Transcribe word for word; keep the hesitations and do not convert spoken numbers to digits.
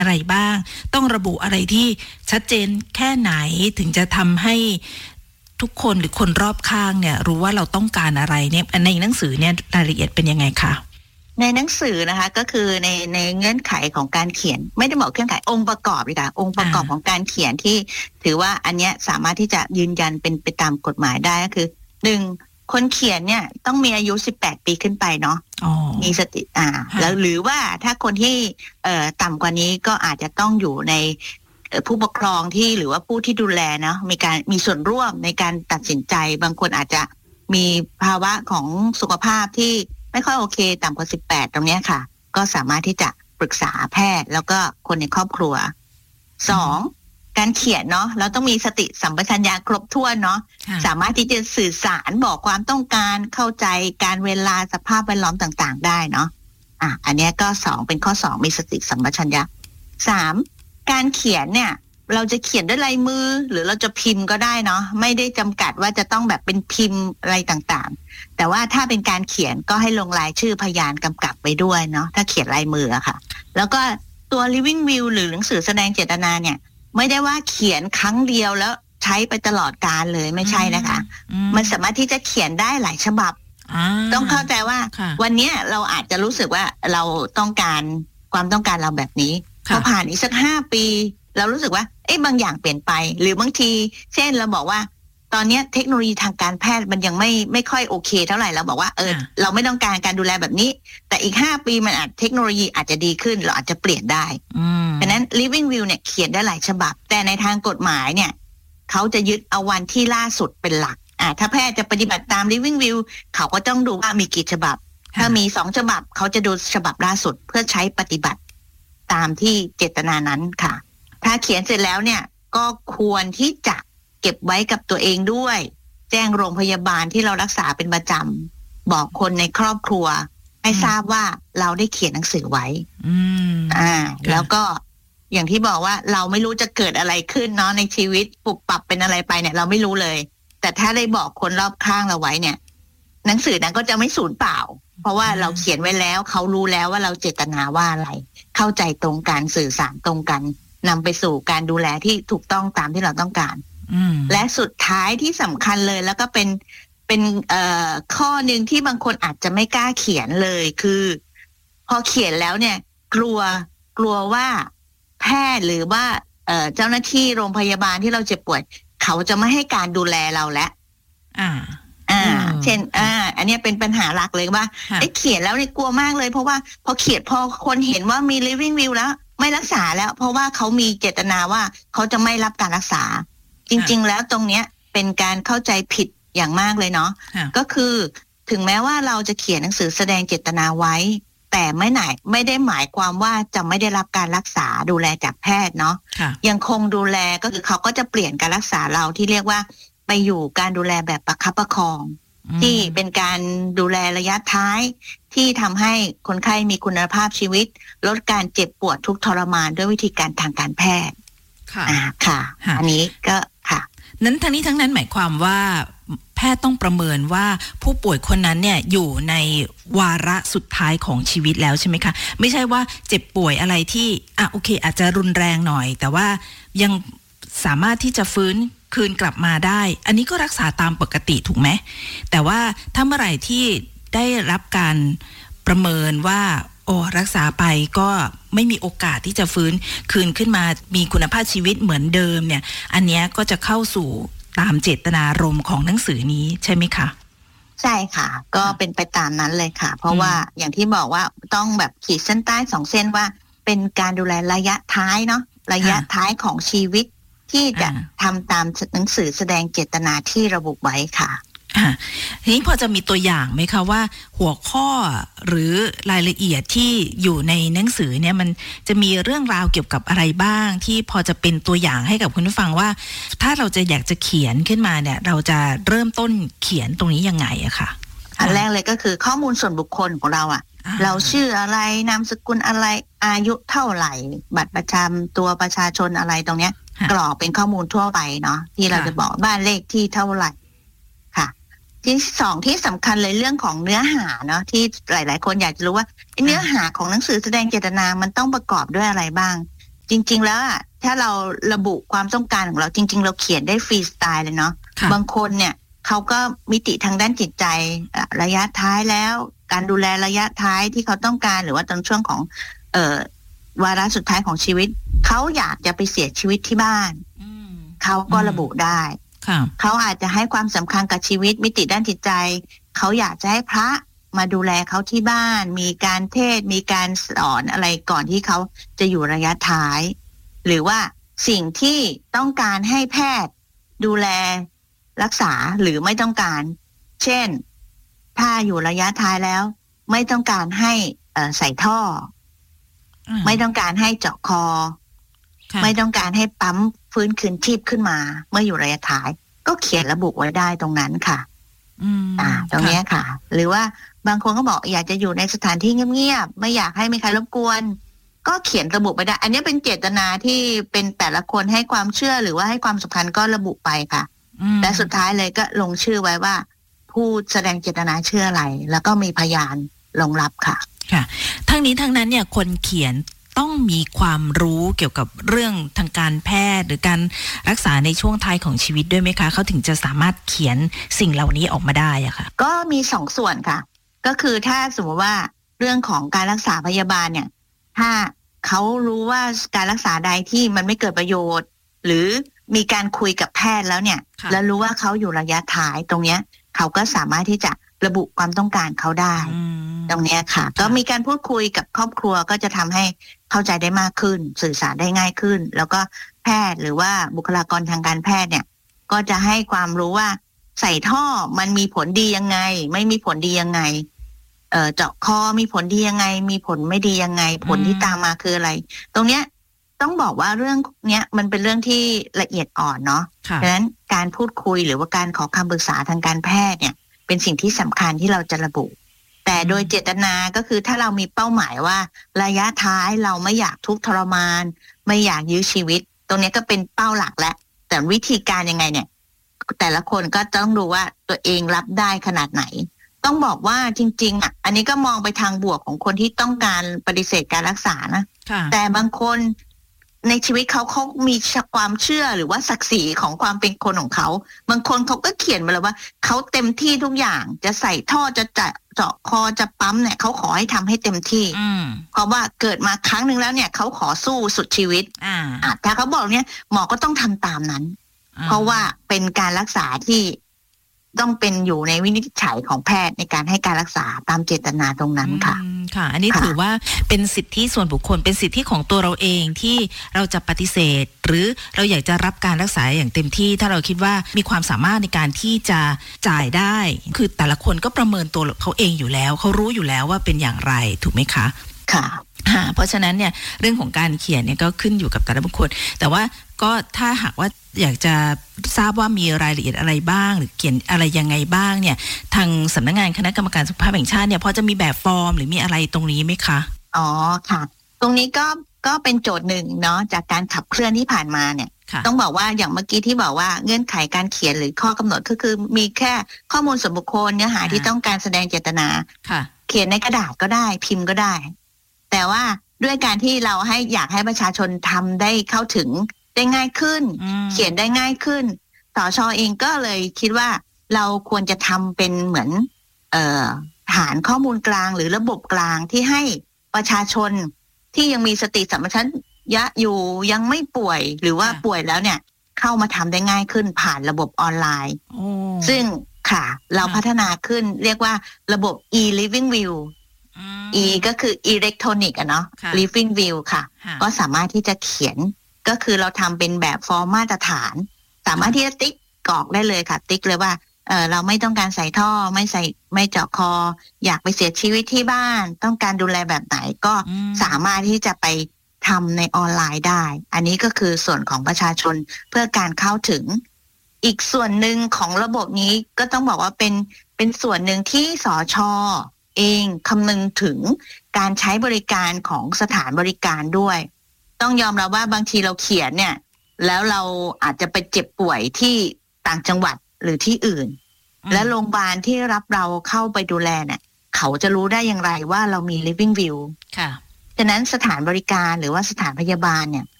อะไรบ้างต้องระบุอะไรที่ชัดเจนแค่ไหนถึงจะทำให้ทุกคนหรือคนรอบข้างเนี่ยรู้ว่าเราต้องการอะไรเนี่ยในหนังสือเนี่ยรายละเอียดเป็นยังไงคะในหนังสือนะคะก็คือในในเงื่อนไขของการเขียนไม่ได้บอกเงื่อนไของค์ประกอบดีกว่าองค์ประกอบของการเขียนที่ถือว่าอันเนี้ยสามารถที่จะยืนยันเป็นไปตามกฎหมายได้ก็คือหนึ่งคนเขียนเนี่ยต้องมีอายุสิบแปดปีขึ้นไปเนาะมีสติอ่าแล้วหรือว่าถ้าคนที่เอ่อต่ำกว่านี้ก็อาจจะต้องอยู่ในผู้ปกครองที่หรือว่าผู้ที่ดูแลเนาะมีการมีส่วนร่วมในการตัดสินใจบางคนอาจจะมีภาวะของสุขภาพที่ไม่ค่อยโอเคต่ำกว่าสิบแปดตรงนี้ค่ะก็สามารถที่จะปรึกษาแพทย์แล้วก็คนในครอบครัวสองการเขียนเนาะเราต้องมีสติสัมปชัญญะครบถ้วนเนาะสามารถที่จะสื่อสารบอกความต้องการเข้าใจการเวลาสภาพแวดล้อมต่างๆได้เนาะอ่ะอันนี้ก็สองเป็นข้อสองมีสติสัมปชัญญะสามการเขียนเนี่ยเราจะเขียนด้วยลายมือหรือเราจะพิมพ์ก็ได้เนาะไม่ได้จำกัดว่าจะต้องแบบเป็นพิมพ์อะไรต่างๆแต่ว่าถ้าเป็นการเขียนก็ให้ลงรายชื่อพยานกำกับไปด้วยเนาะถ้าเขียนลายมืออะค่ะแล้วก็ตัว living will หรือหนังสือแสดงเจตนาเนี่ยไม่ได้ว่าเขียนครั้งเดียวแล้วใช้ไปตลอดกาลเลยไม่ใช่นะคะมันสามารถที่จะเขียนได้หลายฉบับต้องเข้าใจว่าวันนี้เราอาจจะรู้สึกว่าเราต้องการความต้องการเราแบบนี้พอผ่านอีกสักห้าปีเรารู้สึกว่าเอ๊ะบางอย่างเปลี่ยนไปหรือบางทีเช่นเราบอกว่าตอนนี้เทคโนโลยีทางการแพทย์มันยังไม่ไม่ค่อยโอเคเท่าไหร่เราบอกว่าเออเราไม่ต้องการการดูแลแบบนี้แต่อีกห้าปีมันอาจเทคโนโลยีอาจจะดีขึ้นเราอาจจะเปลี่ยนได้ฉะนั้น living will เนี่ยเขียนได้หลายฉบับแต่ในทางกฎหมายเนี่ยเขาจะยึดเอาวันที่ล่าสุดเป็นหลักอ่าถ้าแพทย์จะปฏิบัติตาม living will เขาก็ต้องดูว่ามีกี่ฉบับถ้ามีสองฉบับเขาจะดูฉบับล่าสุดเพื่อใช้ปฏิบัติตามที่เจตนานั้นค่ะถ้าเขียนเสร็จแล้วเนี่ยก็ควรที่จะเก็บไว้กับตัวเองด้วยแจ้งโรงพยาบาลที่เรารักษาเป็นประจำบอกคนในครอบครัวให้ทราบว่าเราได้เขียนหนังสือไว้อ่าแล้วก็อย่างที่บอกว่าเราไม่รู้จะเกิดอะไรขึ้นเนาะในชีวิตปุบปับเป็นอะไรไปเนี่ยเราไม่รู้เลยแต่ถ้าได้บอกคนรอบข้างเราไว้เนี่ยหนังสือนั้นก็จะไม่สูญเปล่าเพราะว่าเราเขียนไว้แล้วเขารู้แล้วว่าเราเจตนาว่าอะไรเข้าใจตรงกันสื่อสารตรงกันนำไปสู่การดูแลที่ถูกต้องตามที่เราต้องการและสุดท้ายที่สำคัญเลยแล้วก็เป็นเป็นเอ่อข้อหนึ่งที่บางคนอาจจะไม่กล้าเขียนเลยคือพอเขียนแล้วเนี่ยกลัวกลัวว่าแพทย์หรือว่าเอ่อเจ้าหน้าที่โรงพยาบาลที่เราเจ็บป่วยเขาจะไม่ให้การดูแลเราแล้วอ่าอ่าเช่นอ่าอันนี้เป็นปัญหาหลักเลยว่าไอ้เขียนแล้วเนี่ยกลัวมากเลยเพราะว่าพอเขียนพอคนเห็นว่ามี living will แล้วไม่รักษาแล้วเพราะว่าเขามีเจตนาว่าเขาจะไม่รับการรักษาจริงๆแล้วตรงเนี้ยเป็นการเข้าใจผิดอย่างมากเลยเนาะก็คือถึงแม้ว่าเราจะเขียนหนังสือแสดงเจตนาไว้แต่ไม่ไหนไม่ได้หมายความว่าจะไม่ได้รับการรักษาดูแลจากแพทย์เนาะยังคงดูแลก็คือเขาก็จะเปลี่ยนการรักษาเราที่เรียกว่าไปอยู่การดูแลแบบประคับประคองที่เป็นการดูแลระยะท้ายที่ทำให้คนไข้มีคุณภาพชีวิตลดการเจ็บปวดทุกข์ทรมานด้วยวิธีการทางการแพทย์ค่ะอ่าค่ะอันนี้ก็ค่ะนั้นทั้งนี้ทั้งนั้นหมายความว่าแพทย์ต้องประเมินว่าผู้ป่วยคนนั้นเนี่ยอยู่ในวาระสุดท้ายของชีวิตแล้วใช่ไหมคะไม่ใช่ว่าเจ็บป่วยอะไรที่อ่ะโอเคอาจจะรุนแรงหน่อยแต่ว่ายังสามารถที่จะฟื้นคืนกลับมาได้อันนี้ก็รักษาตามปกติถูกไหมแต่ว่าถ้าเมื่อไหร่ที่ได้รับการประเมินว่าโอ้รักษาไปก็ไม่มีโอกาสที่จะฟื้นคืนขึ้นมามีคุณภาพชีวิตเหมือนเดิมเนี่ยอันนี้ก็จะเข้าสู่ตามเจตนารมณ์ของหนังสือนี้ใช่ไหมคะใช่ค่ะก็เป็นไปตามนั้นเลยค่ะเพราะว่าอย่างที่บอกว่าต้องแบบขีดเส้นใต้สองเส้นว่าเป็นการดูแลระยะท้ายเนาะระยะท้ายของชีวิตที่จะทำตามหนังสือแสดงเจตนาที่ระบุไว้ค่ะทีนี้พอจะมีตัวอย่างไหมคะว่าหัวข้อหรือรายละเอียดที่อยู่ในหนังสือเนี่ยมันจะมีเรื่องราวเกี่ยวกับอะไรบ้างที่พอจะเป็นตัวอย่างให้กับคุณผู้ฟังว่าถ้าเราจะอยากจะเขียนขึ้นมาเนี่ยเราจะเริ่มต้นเขียนตรงนี้ยังไงอะค่ะอันแรกเลยก็คือข้อมูลส่วนบุคคลของเราอะเราชื่ออะไรนามสกุลอะไรอายุเท่าไหร่บัตรประจำตัวประชาชนอะไรตรงเนี้ยกรอกเป็นข้อมูลทั่วไปเนาะที่เราจะบอกบ้านเลขที่เท่าไหร่ค่ะที่สองที่สำคัญเลยเรื่องของเนื้อหาเนาะที่หลายๆคนอยากจะรู้ว่าเนื้อหาของหนังสือแสดงเจตนามันต้องประกอบด้วยอะไรบ้างจริงๆแล้วอ่ะถ้าเราระบุความต้องการของเราจริงๆเราเขียนได้ฟรีสไตล์เลยเนาะบางคนเนี่ยเขาก็มิติทางด้านจิตใจระยะท้ายแล้วการดูแลระยะท้ายที่เขาต้องการหรือว่าตอนช่วงของเอ่อวาระสุดท้ายของชีวิตเขาอยากจะไปเสียชีวิตที่บ้านเขาก็ระบุได้เขาอาจจะให้ความสำคัญกับชีวิตมิติด้านจิตใจเขาอยากจะให้พระมาดูแลเขาที่บ้านมีการเทศน์มีการสอนอะไรก่อนที่เขาจะอยู่ระยะท้ายหรือว่าสิ่งที่ต้องการให้แพทย์ดูแลรักษาหรือไม่ต้องการเช่นถ้าอยู่ระยะท้ายแล้วไม่ต้องการให้เอ่อใส่ท่อไม่ต้องการให้เจาะคอไม่ต้องการให้ปั๊มฟื้นคืนชีพขึ้นมาเมื่ออยู่ระยะท้ายก็เขียนระบุไว้ได้ตรงนั้นค่ะอ่าตรงนี้ค่ะหรือว่าบางคนก็บอกอยากจะอยู่ในสถานที่เงียบๆไม่อยากให้มีใครรบกวนก็เขียนระบุไปได้อันนี้เป็นเจตนาที่เป็นแต่ละคนให้ความเชื่อหรือว่าให้ความสำคัญก็ระบุไปค่ะและสุดท้ายเลยก็ลงชื่อไว้ว่าผู้แสดงเจตนาเชื่ออะไรแล้วก็มีพยานรองรับค่ะค่ะทั้งนี้ทั้งนั้นเนี่ยคนเขียนต้องมีความรู้เกี่ยวกับเรื่องทางการแพทย์หรือการรักษาในช่วงท้ายของชีวิตด้วยไหมคะเขาถึงจะสามารถเขียนสิ่งเหล่านี้ออกมาได้อะค่ะก็มีสองส่วนค่ะก็คือถ้าสมมติว่าเรื่องของการรักษาพยาบาลเนี่ยถ้าเขารู้ว่าการรักษาใดที่มันไม่เกิดประโยชน์หรือมีการคุยกับแพทย์แล้วเนี่ยแล้วรู้ว่าเขาอยู่ระยะท้ายตรงเนี้ยเขาก็สามารถที่จะระบุความต้องการเขาได้ตรงนี้ค่ะก็มีการพูดคุยกับครอบครัวก็จะทำให้เข้าใจได้มากขึ้นสื่อสารได้ง่ายขึ้นแล้วก็แพทย์หรือว่าบุคลากรทางการแพทย์เนี่ยก็จะให้ความรู้ว่าใส่ท่อมันมีผลดียังไงไม่มีผลดียังไงเอ่อเจาะคอมีผลดียังไงมีผลไม่ดียังไงผลที่ตามมาคืออะไรตรงเนี้ยต้องบอกว่าเรื่องเนี้ยมันเป็นเรื่องที่ละเอียดอ่อนเนาะเพราะฉะนั้นการพูดคุยหรือว่าการขอคำปรึกษาทางการแพทย์เนี่ยเป็นสิ่งที่สำคัญที่เราจะระบุแต่โดยเจตนาก็คือถ้าเรามีเป้าหมายว่าระยะท้ายเราไม่อยากทุกข์ทรมานไม่อยากยื้อชีวิตตรงนี้ก็เป็นเป้าหลักแล้วแต่วิธีการยังไงเนี่ยแต่ละคนก็ต้องดูว่าตัวเองรับได้ขนาดไหนต้องบอกว่าจริงๆอ่ะอันนี้ก็มองไปทางบวกของคนที่ต้องการปฏิเสธการรักษานะแต่บางคนในชีวิตเขาเขามีความเชื่อหรือว่าศักดิ์ศรีของความเป็นคนของเขาบางคนเขาก็เขียนมาเลยว่าเขาเต็มที่ทุกอย่างจะใส่ท่อจะจะเจาะคอจะปั๊มเนี่ยเขาขอให้ทำให้เต็มที่เพราะว่าเกิดมาครั้งหนึ่งแล้วเนี่ยเขาขอสู้สุดชีวิตอ่าถ้าเขาบอกเนี่ยหมอก็ต้องทำตามนั้นเพราะว่าเป็นการรักษาที่ต้องเป็นอยู่ในวินิจฉัยของแพทย์ในการให้การรักษาตามเจตนาตรงนั้นค่ะค่ะอันนี้ถือว่าเป็นสิทธิส่วนบุคคลเป็นสิทธิของตัวเราเองที่เราจะปฏิเสธหรือเราอยากจะรับการรักษาอย่างเต็มที่ถ้าเราคิดว่ามีความสามารถในการที่จะจ่ายได้คือแต่ละคนก็ประเมินตัวเขาเองอยู่แล้วเขารู้อยู่แล้วว่าเป็นอย่างไรถูกไหมคะค่ะเพราะฉะนั้นเนี่ยเรื่องของการเขียนเนี่ยก็ขึ้นอยู่กับแต่ละบุคคลแต่ว่าก็ถ้าหากว่าอยากจะทราบว่ามีรายละเอียดอะไรบ้างหรือเขียนอะไรยังไงบ้างเนี่ยทางสำนักงานคณะกรรมการสุขภาพแห่งชาติเนี่ยพอจะมีแบบฟอร์มหรือมีอะไรตรงนี้ไหมคะอ๋อค่ะตรงนี้ก็ก็เป็นโจทย์หนึ่งเนาะจากการขับเคลื่อนที่ผ่านมาเนี่ยต้องบอกว่าอย่างเมื่อกี้ที่บอกว่าเงื่อนไขการเขียนหรือข้อกำหนดก็คือมีแค่ข้อมูลส่วนบุคคลเนื้อหาที่ต้องการแสดงเจตนาเขียนในกระดาษก็ได้พิมพ์ก็ได้แต่ว่าด้วยการที่เราให้อยากให้ประชาชนทำได้เข้าถึงได้ง่ายขึ้นเขียนได้ง่ายขึ้นสช.เองก็เลยคิดว่าเราควรจะทำเป็นเหมือนเอ่อฐานข้อมูลกลางหรือระบบกลางที่ให้ประชาชนที่ยังมีสติสัมปชัญญะอยู่ยังไม่ป่วยหรือว่าป่วยแล้วเนี่ยเข้ามาทำได้ง่ายขึ้นผ่านระบบออนไลน์ซึ่งค่ะเราพัฒนาขึ้นเรียกว่าระบบ e-living view e ก็คือ electronic อะเนาะ living view ค่ะก็สามารถที่จะเขียนก็คือเราทำเป็นแบบฟอร์มมาตรฐานสามารถที่จะติ๊กกรอกได้เลยค่ะติ๊กเลยว่าเออเราไม่ต้องการใส่ท่อไม่ใส่ไม่เจาะคออยากไปเสียชีวิตที่บ้านต้องการดูแลแบบไหนก็สามารถที่จะไปทำในออนไลน์ได้อันนี้ก็คือส่วนของประชาชนเพื่อการเข้าถึงอีกส่วนหนึ่งของระบบนี้ก็ต้องบอกว่าเป็นเป็นส่วนหนึ่งที่สช.เองคำนึงถึงการใช้บริการของสถานบริการด้วยต้องยอมรับว่าบางทีเราเขียนเนี่ยแล้วเราอาจจะไปเจ็บป่วยที่ต่างจังหวัดหรือที่อื่นและโรงพยาบาลที่รับเราเข้าไปดูแลเนี่ยเขาจะรู้ได้อย่างไรว่าเรามี living view ค่ะฉะนั้นสถานบริการหรือว่าสถานพยาบาลเนี่ย